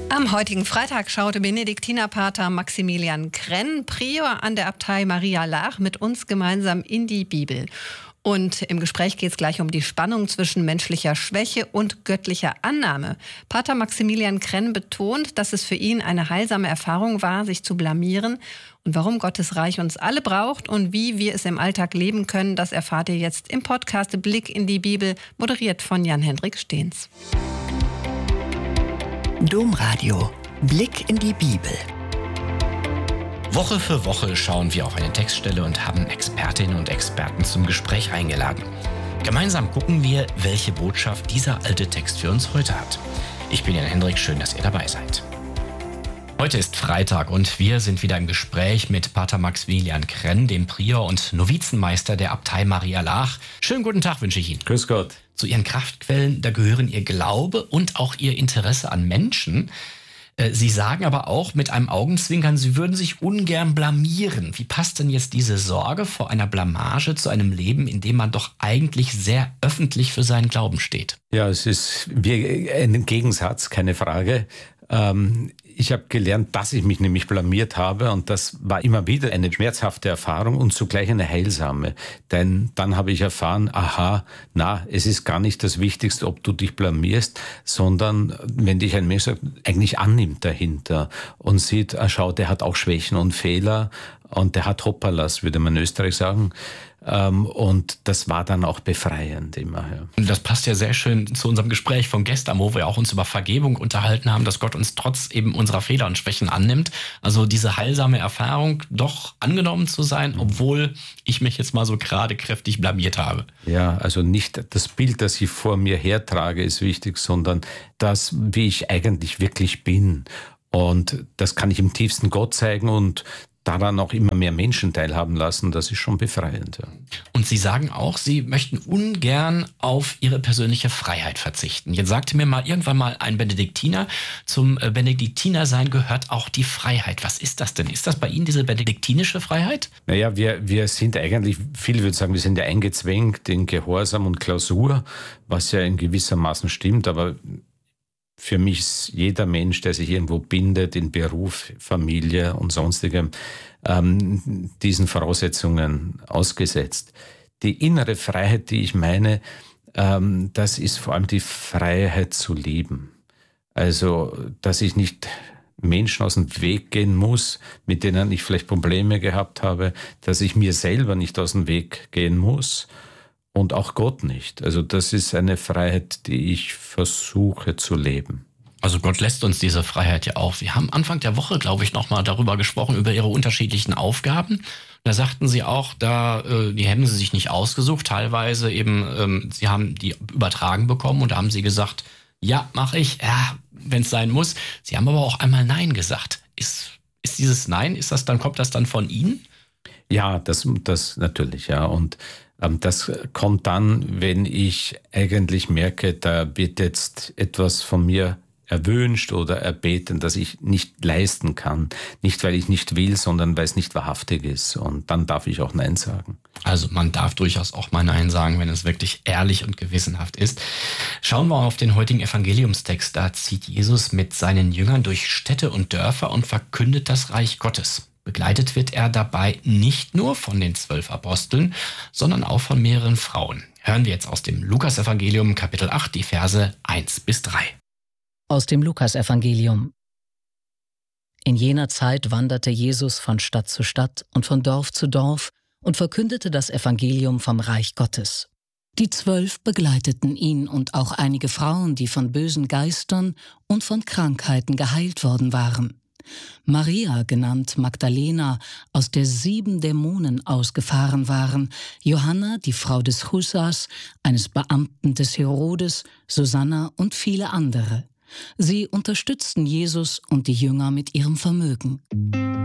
Am heutigen Freitag schaute Benediktinerpater Maximilian Krenn, Prior an der Abtei Maria Laach, mit uns gemeinsam in die Bibel. Und im Gespräch geht es gleich um die Spannung zwischen menschlicher Schwäche und göttlicher Annahme. Pater Maximilian Krenn betont, dass es für ihn eine heilsame Erfahrung war, sich zu blamieren. Und warum Gottes Reich uns alle braucht und wie wir es im Alltag leben können, das erfahrt ihr jetzt im Podcast Blick in die Bibel, moderiert von Jan-Hendrik Stehns. Domradio. Blick in die Bibel. Woche für Woche schauen wir auf eine Textstelle und haben Expertinnen und Experten zum Gespräch eingeladen. Gemeinsam gucken wir, welche Botschaft dieser alte Text für uns heute hat. Ich bin Jan-Hendrik, schön, dass ihr dabei seid. Heute ist Freitag und wir sind wieder im Gespräch mit Pater Maximilian Krenn, dem Prior und Novizenmeister der Abtei Maria Laach. Schönen guten Tag wünsche ich Ihnen. Grüß Gott. Zu Ihren Kraftquellen, da gehören Ihr Glaube und auch Ihr Interesse an Menschen. Sie sagen aber auch mit einem Augenzwinkern, Sie würden sich ungern blamieren. Wie passt denn jetzt diese Sorge vor einer Blamage zu einem Leben, in dem man doch eigentlich sehr öffentlich für seinen Glauben steht? Ja, es ist wie ein Gegensatz, keine Frage. Ich habe gelernt, dass ich mich nämlich blamiert habe, und das war immer wieder eine schmerzhafte Erfahrung und zugleich eine heilsame. Denn dann habe ich erfahren, es ist gar nicht das Wichtigste, ob du dich blamierst, sondern wenn dich ein Mensch eigentlich annimmt dahinter und sieht, schau, der hat auch Schwächen und Fehler und der hat Hoppalas, würde man in Österreich sagen. Und das war dann auch befreiend immer. Ja. Und das passt ja sehr schön zu unserem Gespräch von gestern, wo wir auch uns über Vergebung unterhalten haben, dass Gott uns trotz eben unserer Fehler und Schwächen annimmt. Also diese heilsame Erfahrung, doch angenommen zu sein, obwohl ich mich jetzt mal so gerade kräftig blamiert habe. Ja, also nicht das Bild, das ich vor mir hertrage, ist wichtig, sondern das, wie ich eigentlich wirklich bin. Und das kann ich im tiefsten Gott zeigen und daran auch immer mehr Menschen teilhaben lassen, das ist schon befreiend. Ja. Und Sie sagen auch, Sie möchten ungern auf Ihre persönliche Freiheit verzichten. Jetzt sagte mir irgendwann mal ein Benediktiner, zum Benediktinersein gehört auch die Freiheit. Was ist das denn? Ist das bei Ihnen diese benediktinische Freiheit? Naja, wir sind eigentlich, viele würden sagen, wir sind ja eingezwängt in Gehorsam und Klausur, was ja in gewissermaßen stimmt, aber für mich ist jeder Mensch, der sich irgendwo bindet, in Beruf, Familie und sonstigem, diesen Voraussetzungen ausgesetzt. Die innere Freiheit, die ich meine, das ist vor allem die Freiheit zu lieben. Also, dass ich nicht Menschen aus dem Weg gehen muss, mit denen ich vielleicht Probleme gehabt habe, dass ich mir selber nicht aus dem Weg gehen muss. Und auch Gott nicht. Also das ist eine Freiheit, die ich versuche zu leben. Also Gott lässt uns diese Freiheit ja auch. Wir haben Anfang der Woche, glaube ich, nochmal darüber gesprochen, über Ihre unterschiedlichen Aufgaben. Da sagten Sie auch, die haben Sie sich nicht ausgesucht. Teilweise eben, Sie haben die übertragen bekommen und da haben Sie gesagt, ja, mache ich, ja, wenn es sein muss. Sie haben aber auch einmal Nein gesagt. Ist dieses Nein, kommt das dann von Ihnen? Ja, das natürlich, ja. Und das kommt dann, wenn ich eigentlich merke, da wird jetzt etwas von mir erwünscht oder erbeten, das ich nicht leisten kann. Nicht, weil ich nicht will, sondern weil es nicht wahrhaftig ist. Und dann darf ich auch Nein sagen. Also man darf durchaus auch mal Nein sagen, wenn es wirklich ehrlich und gewissenhaft ist. Schauen wir auf den heutigen Evangeliumstext. Da zieht Jesus mit seinen Jüngern durch Städte und Dörfer und verkündet das Reich Gottes. Begleitet wird er dabei nicht nur von den 12 Aposteln, sondern auch von mehreren Frauen. Hören wir jetzt aus dem Lukasevangelium Kapitel 8, die Verse 1-3. Aus dem Lukasevangelium. In jener Zeit wanderte Jesus von Stadt zu Stadt und von Dorf zu Dorf und verkündete das Evangelium vom Reich Gottes. Die 12 begleiteten ihn und auch einige Frauen, die von bösen Geistern und von Krankheiten geheilt worden waren. Maria, genannt Magdalena, aus der 7 Dämonen ausgefahren waren, Johanna, die Frau des Chusas, eines Beamten des Herodes, Susanna und viele andere. Sie unterstützten Jesus und die Jünger mit ihrem Vermögen.